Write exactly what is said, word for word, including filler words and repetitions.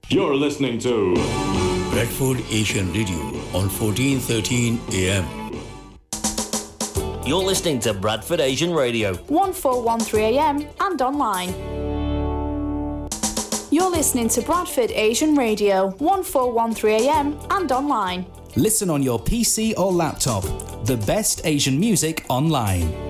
You're listening to Bradford Asian Radio on fourteen thirteen A M. You're listening to Bradford Asian Radio, fourteen thirteen A M and online. You're listening to Bradford Asian Radio, fourteen thirteen A M and online. Listen on your P C or laptop. The best Asian music online.